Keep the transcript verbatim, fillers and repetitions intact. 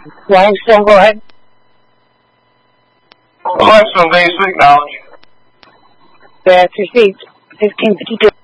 Limestone, go ahead. Limestone basic knowledge. That's received. fifteen fifty-two.